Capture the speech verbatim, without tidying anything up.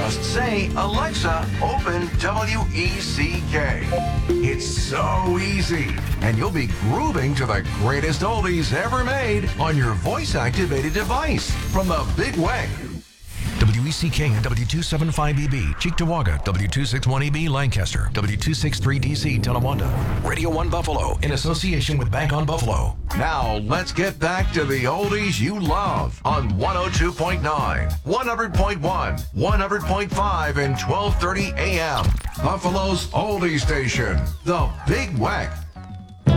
Just say, Alexa, open W E C K. It's so easy, and you'll be grooving to the greatest oldies ever made on your voice-activated device from the Big Weck. W E C K and W two seventy-five E B, Cheektowaga, W two sixty-one E B, Lancaster, W two sixty-three D C, Tonawanda, Radio one Buffalo, in association with Bank on Buffalo. Now, let's get back to the oldies you love on one oh two point nine, one hundred point one, one hundred point five, and twelve thirty A M. Buffalo's oldie station, the Big Weck.